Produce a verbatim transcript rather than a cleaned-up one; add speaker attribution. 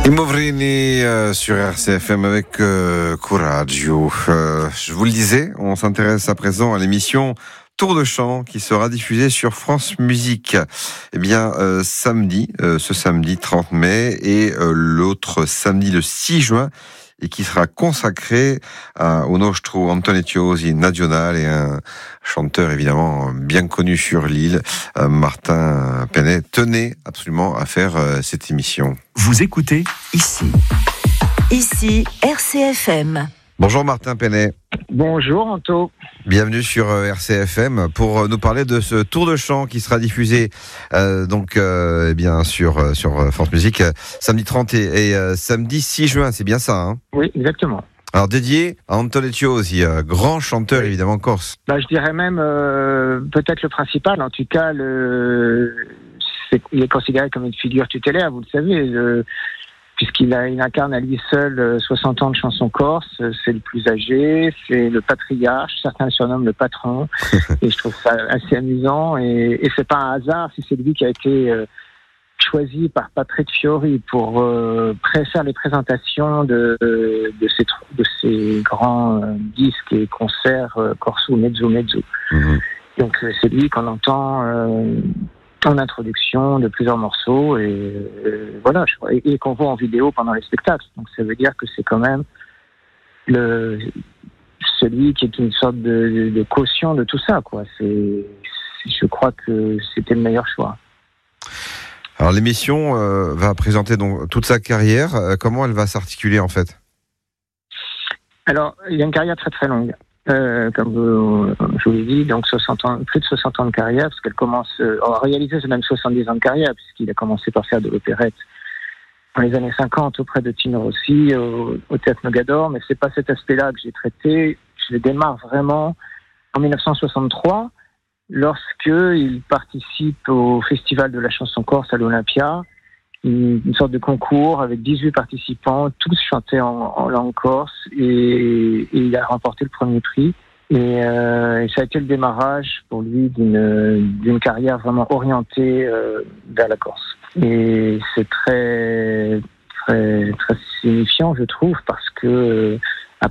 Speaker 1: I Movrini euh, sur R C F M avec euh, Coraggio. Euh, je vous le disais, on s'intéresse à présent à l'émission Tour de chant qui sera diffusée sur France Musique. Eh bien, euh, samedi, euh, ce samedi trente mai et euh, l'autre samedi le six juin, et qui sera consacré à, au nostro Antonetiosi Nazionale et un chanteur évidemment bien connu sur l'île, euh, Martin Penet, tenait absolument à faire euh, cette émission.
Speaker 2: Vous écoutez ici.
Speaker 3: Ici, R C F M.
Speaker 1: Bonjour Martin Penet.
Speaker 4: Bonjour Anto.
Speaker 1: Bienvenue sur R C F M pour nous parler de ce tour de chant qui sera diffusé euh, donc euh, eh bien sur sur France Musique euh, samedi trente et, et euh, samedi six juin, c'est bien ça hein?
Speaker 4: Oui, exactement.
Speaker 1: Alors dédié à Antonetiosi, euh, grand chanteur oui. évidemment corse.
Speaker 4: Bah, je dirais même euh, peut-être le principal, en tout cas le c'est, il est considéré comme une figure tutélaire, vous le savez. Le, puisqu'il a, il incarne à lui seul soixante ans de chansons corse, c'est le plus âgé, c'est le patriarche, certains le surnomment le patron, et je trouve ça assez amusant, et, et c'est pas un hasard si c'est lui qui a été euh, choisi par Patrick Fiori pour euh, faire les présentations de, de, ces, de ces grands euh, disques et concerts euh, corso mezzo mezzo. Mm-hmm. Donc c'est lui qu'on entend euh, en introduction de plusieurs morceaux et, et voilà, et, et qu'on voit en vidéo pendant les spectacles. Donc ça veut dire que c'est quand même le celui qui est une sorte de, de caution de tout ça, quoi. C'est, je crois que c'était le meilleur choix.
Speaker 1: Alors l'émission euh, va présenter donc toute sa carrière. Euh, comment elle va s'articuler en fait?
Speaker 4: Alors il y a une carrière très très longue. Euh, comme vous, je vous l'ai dit, donc soixante ans, plus de soixante ans de carrière, parce qu'elle commence, euh, en réalité c'est même soixante-dix ans de carrière, puisqu'il a commencé par faire de l'opérette dans les années cinquante auprès de Tino Rossi, au, au Théâtre Mogador, mais c'est pas cet aspect-là que j'ai traité. Je démarre vraiment en dix-neuf cent soixante-trois, lorsque il participe au Festival de la chanson corse à l'Olympia, une, une sorte de concours avec dix-huit participants, tous chantaient en, en langue corse, et, et il a remporté le premier prix. Et, euh, et ça a été le démarrage pour lui d'une, d'une carrière vraiment orientée euh, vers la Corse. Et c'est très, très, très signifiant, je trouve, parce que